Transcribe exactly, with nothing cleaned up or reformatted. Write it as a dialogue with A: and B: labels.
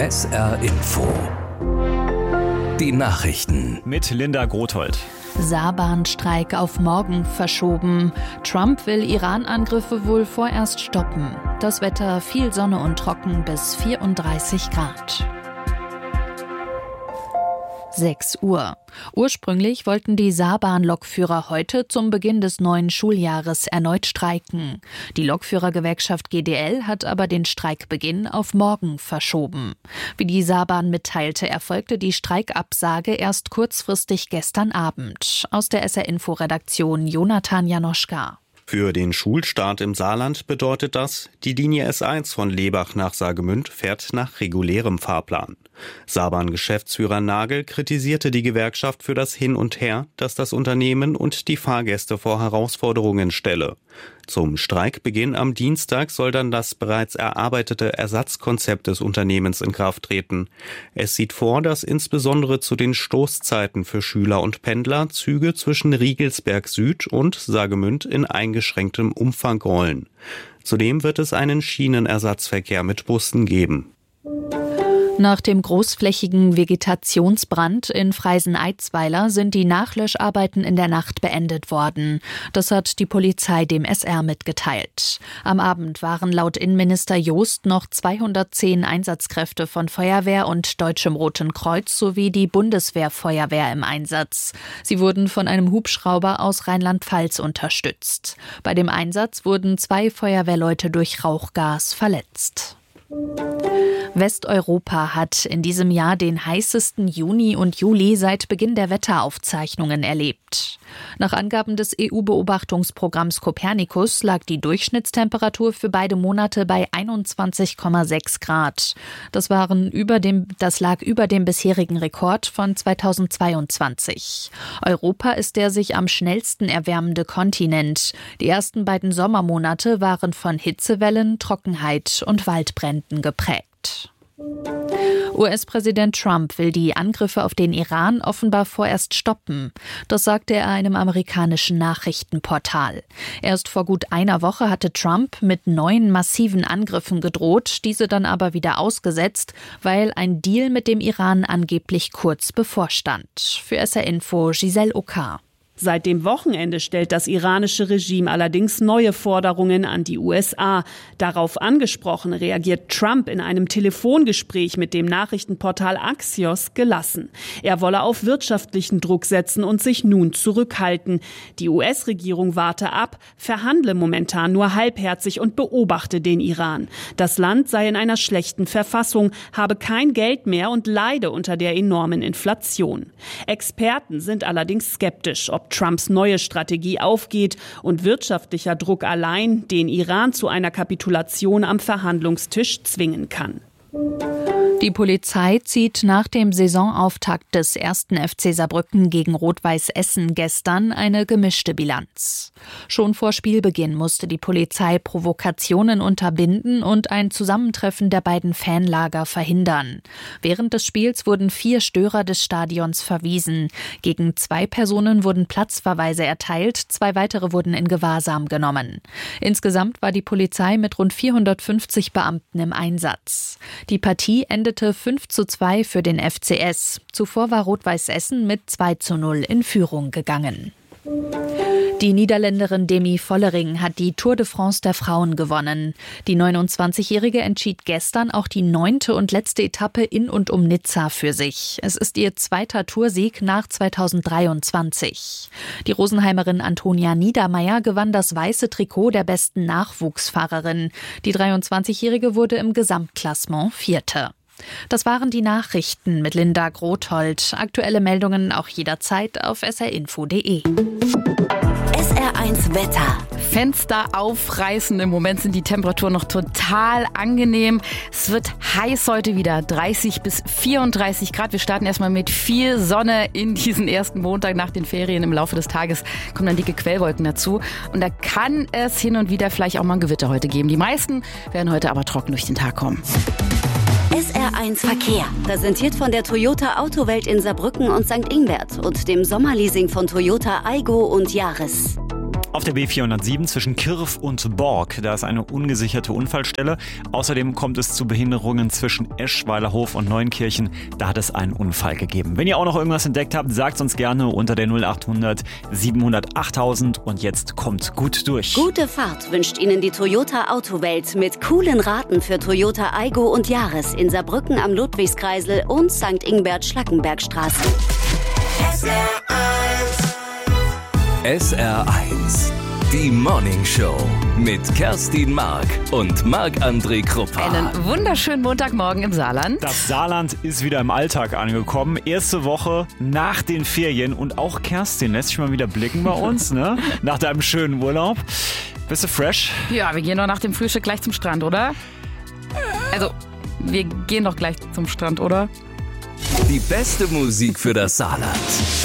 A: S R Info. Die Nachrichten.
B: Mit Linda Grothold.
C: Saarbahnstreik auf morgen verschoben. Trump will Iran-Angriffe wohl vorerst stoppen. Das Wetter viel Sonne und trocken bis vierunddreißig Grad. sechs Uhr. Ursprünglich wollten die Saarbahn-Lokführer heute zum Beginn des neuen Schuljahres erneut streiken. Die Lokführergewerkschaft G D L hat aber den Streikbeginn auf morgen verschoben. Wie die Saarbahn mitteilte, erfolgte die Streikabsage erst kurzfristig gestern Abend. Aus der S R-Info-Redaktion Jonathan Janoschka.
D: Für den Schulstart im Saarland bedeutet das, die Linie S eins von Lebach nach Saargemünd fährt nach regulärem Fahrplan. Saarbahn-Geschäftsführer Nagel kritisierte die Gewerkschaft für das Hin und Her, das das Unternehmen und die Fahrgäste vor Herausforderungen stelle. Zum Streikbeginn am Dienstag soll dann das bereits erarbeitete Ersatzkonzept des Unternehmens in Kraft treten. Es sieht vor, dass insbesondere zu den Stoßzeiten für Schüler und Pendler Züge zwischen Riegelsberg Süd und Saargemünd in eingeschränktem Umfang rollen. Zudem wird es einen Schienenersatzverkehr mit Bussen geben.
C: Nach dem großflächigen Vegetationsbrand in Freisen-Eidsweiler sind die Nachlöscharbeiten in der Nacht beendet worden. Das hat die Polizei dem S R mitgeteilt. Am Abend waren laut Innenminister Joost noch zweihundertzehn Einsatzkräfte von Feuerwehr und Deutschem Roten Kreuz sowie die Bundeswehrfeuerwehr im Einsatz. Sie wurden von einem Hubschrauber aus Rheinland-Pfalz unterstützt. Bei dem Einsatz wurden zwei Feuerwehrleute durch Rauchgas verletzt. Westeuropa hat in diesem Jahr den heißesten Juni und Juli seit Beginn der Wetteraufzeichnungen erlebt. Nach Angaben des E U-Beobachtungsprogramms Copernicus lag die Durchschnittstemperatur für beide Monate bei einundzwanzig Komma sechs Grad. Das waren über dem, das lag über dem bisherigen Rekord von zweitausendzweiundzwanzig. Europa ist der sich am schnellsten erwärmende Kontinent. Die ersten beiden Sommermonate waren von Hitzewellen, Trockenheit und Waldbränden geprägt. U S-Präsident Trump will die Angriffe auf den Iran offenbar vorerst stoppen. Das sagte er einem amerikanischen Nachrichtenportal. Erst vor gut einer Woche hatte Trump mit neuen massiven Angriffen gedroht, diese dann aber wieder ausgesetzt, weil ein Deal mit dem Iran angeblich kurz bevorstand. Für S R Info Giselle Ockar.
E: Seit dem Wochenende stellt das iranische Regime allerdings neue Forderungen an die U S A. Darauf angesprochen reagiert Trump in einem Telefongespräch mit dem Nachrichtenportal Axios gelassen. Er wolle auf wirtschaftlichen Druck setzen und sich nun zurückhalten. Die U S-Regierung warte ab, verhandle momentan nur halbherzig und beobachte den Iran. Das Land sei in einer schlechten Verfassung, habe kein Geld mehr und leide unter der enormen Inflation. Experten sind allerdings skeptisch, ob Trumps neue Strategie aufgeht und wirtschaftlicher Druck allein den Iran zu einer Kapitulation am Verhandlungstisch zwingen kann.
C: Die Polizei zieht nach dem Saisonauftakt des ersten F C Saarbrücken gegen Rot-Weiß Essen gestern eine gemischte Bilanz. Schon vor Spielbeginn musste die Polizei Provokationen unterbinden und ein Zusammentreffen der beiden Fanlager verhindern. Während des Spiels wurden vier Störer des Stadions verwiesen. Gegen zwei Personen wurden Platzverweise erteilt, zwei weitere wurden in Gewahrsam genommen. Insgesamt war die Polizei mit rund vierhundertfünfzig Beamten im Einsatz. Die Partie endete fünf zu zwei für den F C S. Zuvor war Rot-Weiß Essen mit zwei zu null in Führung gegangen. Die Niederländerin Demi Vollering hat die Tour de France der Frauen gewonnen. Die neunundzwanzigjährige entschied gestern auch die neunte und letzte Etappe in und um Nizza für sich. Es ist ihr zweiter Toursieg nach zweitausenddreiundzwanzig. Die Rosenheimerin Antonia Niedermeyer gewann das weiße Trikot der besten Nachwuchsfahrerin. Die dreiundzwanzigjährige wurde im Gesamtklassement Vierte. Das waren die Nachrichten mit Linda Grothold. Aktuelle Meldungen auch jederzeit auf s r info punkt d e.
F: S R eins Wetter.
G: Fenster aufreißen. Im Moment sind die Temperaturen noch total angenehm. Es wird heiß heute wieder, dreißig bis vierunddreißig Grad. Wir starten erstmal mit viel Sonne in diesen ersten Montag nach den Ferien. Im Laufe des Tages kommen dann dicke Quellwolken dazu. Und da kann es hin und wieder vielleicht auch mal ein Gewitter heute geben. Die meisten werden heute aber trocken durch den Tag kommen.
F: S R eins Verkehr, präsentiert von der Toyota Autowelt in Saarbrücken und Sankt Ingbert und dem Sommerleasing von Toyota Aygo und Yaris.
B: Auf der B vierhundertsieben zwischen Kirf und Borg, da ist eine ungesicherte Unfallstelle. Außerdem kommt es zu Behinderungen zwischen Eschweilerhof und Neunkirchen. Da hat es einen Unfall gegeben. Wenn ihr auch noch irgendwas entdeckt habt, sagt uns gerne unter der null acht hundert siebenhundert achttausend. Und jetzt kommt gut durch.
F: Gute Fahrt wünscht Ihnen die Toyota Autowelt mit coolen Raten für Toyota Aygo und Yaris in Saarbrücken am Ludwigskreisel und Sankt Ingbert-Schlackenbergstraße.
A: S R eins. S R eins. Die Morning Show mit Kerstin Mark und Marc-André Kruppa.
G: Einen wunderschönen Montagmorgen im Saarland.
B: Das Saarland ist wieder im Alltag angekommen. Erste Woche nach den Ferien. Und auch Kerstin lässt sich mal wieder blicken bei uns, ne? Nach deinem schönen Urlaub. Bist du fresh?
G: Ja, wir gehen doch nach dem Frühstück gleich zum Strand, oder? Also, wir gehen doch gleich zum Strand, oder?
A: Die beste Musik für das Saarland.